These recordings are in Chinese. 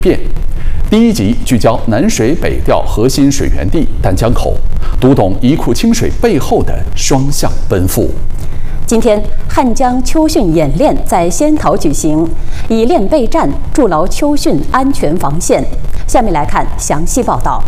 变。第一集聚焦南水北调核心水源地丹江口，读懂一库清水背后的双向奔赴。 今天，汉江秋汛演练在仙桃举行，以练备战，筑牢秋汛安全防线。下面来看详细报道。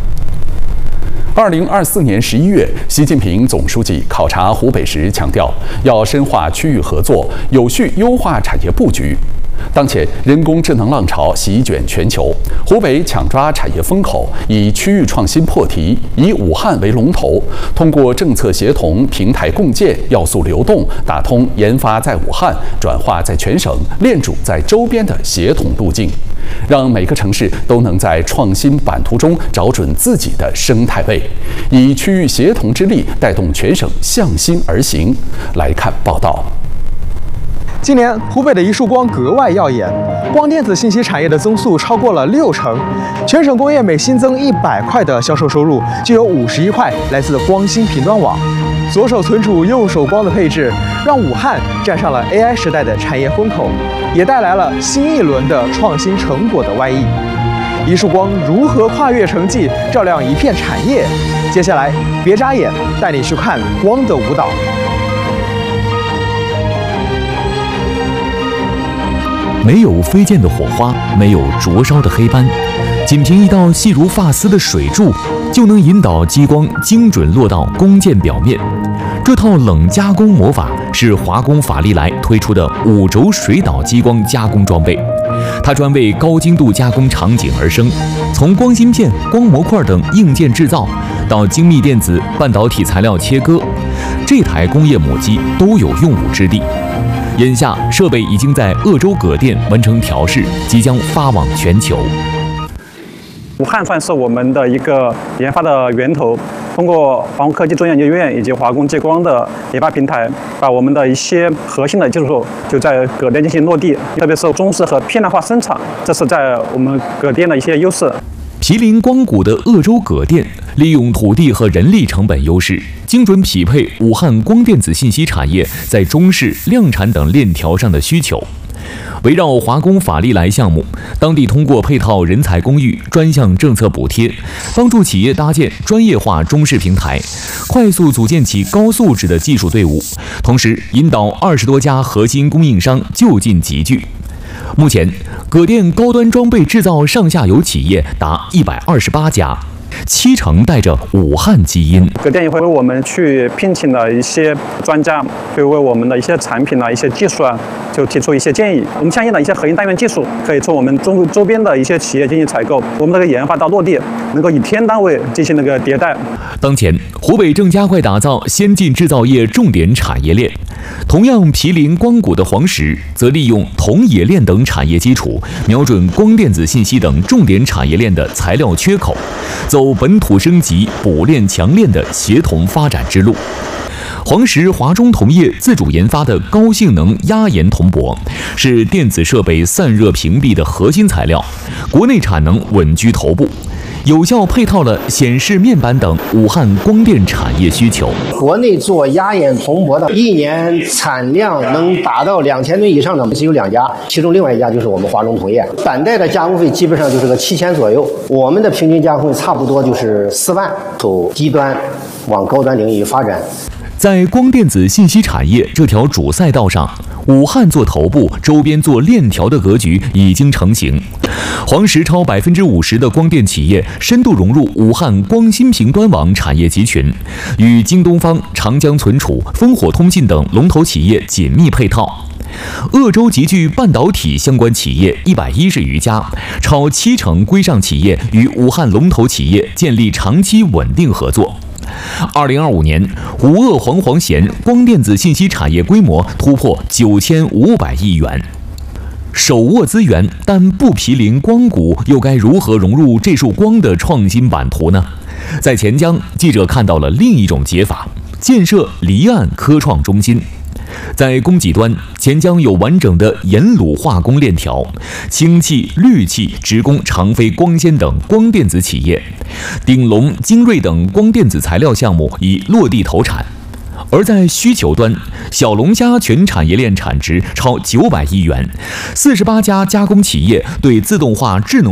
2024年11月，习近平总书记考察湖北时强调，要深化区域合作，有序优化产业布局。当前人工智能浪潮席卷全球，湖北抢抓产业风口，以区域创新破题，以武汉为龙头，通过政策协同、平台共建、要素流动，打通研发在武汉、转化在全省、链主在周边的协同路径，让每个城市都能在创新版图中找准自己的生态位，以区域协同之力带动全省向心而行。来看报道。 今年，湖北的一束光格外耀眼，光电子信息产业的增速超过了60%，全省工业每新增100块的销售收入，就有51块来自光芯频端网。左手存储，右手光的配置，让武汉站上了 AI 时代的产业风口，也带来了新一轮的创新成果的外溢。一束光如何跨越城际，照亮一片产业？接下来，别眨眼，带你去看光的舞蹈。 没有飞溅的火花，没有灼烧的黑斑，仅凭一道细如发丝的水柱，就能引导激光精准落到工件表面。这套冷加工魔法是华工法利来推出的5轴水导激光加工装备，它专为高精度加工场景而生，从光芯片、光模块等硬件制造，到精密电子、半导体材料切割，这台工业母机都有用武之地。眼下，设备已经在鄂州葛店完成调试，即将发往全球。 武汉算是我们的一个研发的源头，通过华工科技专业研究院以及华工激光的研发平台，把我们的一些核心的技术就在葛店进行落地，特别是中式和片段化生产，这是在我们葛店的一些优势。 毗邻光谷的鄂州葛店，利用土地和人力成本优势，精准匹配武汉光电子信息产业在中式、量产等链条上的需求。围绕华工法利来项目，当地通过配套人才公寓、专项政策补贴，帮助企业搭建专业化中式平台，快速组建起高素质的技术队伍，同时引导20多家核心供应商就近集聚。目前，葛店高端装备制造上下游企业达128家，70%带着武汉基因。 葛店也会为我们去聘请的一些专家，会为我们的一些产品一些技术就提出一些建议。我们相应的一些核心单元技术，可以从我们周边的一些企业进行采购。我们这个研发到落地，能够以天单位进行迭代。 当前，湖北正加快打造先进制造业重点产业链。同样毗邻光谷的黄石，则利用铜冶炼等产业基础，瞄准光电子信息等重点产业链的材料缺口，走本土升级、补炼强炼的协同发展之路。黄石华中铜业自主研发的高性能压延铜箔，是电子设备散热屏蔽的核心材料，国内产能稳居头部，有效配套了显示面板等武汉光电产业需求。 国内做压延铜箔的，一年产量能达到2000吨以上的只有2家，其中另外一家就是我们华中铜业。板带的加工费基本上就是个7000左右，我们的平均加工费差不多就是4万，从低端往高端领域发展。 在光电子信息产业这条主赛道上，武汉做头部，周边做链条的格局已经成型。黄石超50%的光电企业深度融入武汉光芯频端网产业集群，与京东方、长江存储、烽火通信等龙头企业紧密配套。鄂州集聚半导体相关企业110余家，超70%规上企业与武汉龙头企业建立长期稳定合作。2025年，武鄂黄黄咸光电子信息产业规模突破9500亿元。手握资源但不毗邻光谷，又该如何融入这束光的创新版图呢？在钱江，记者看到了另一种解法：建设离岸科创中心。在供给端，钱江有完整的盐卤化工链条，氢气、氯气直供长飞光纤等光电子企业，鼎龙、精锐等光电子材料项目已落地投产。 而在需求端，小龙虾全产业链产值超900亿元，48家加工企业对自动化智能